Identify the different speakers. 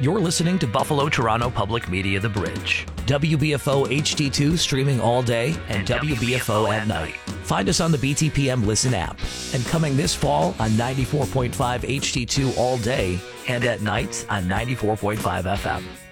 Speaker 1: You're listening to Buffalo Toronto Public Media The Bridge. WBFO HD2 streaming all day and WBFO at night. Find us on the BTPM Listen app. And coming this fall on 94.5 HD2 all day and at night on 94.5 FM.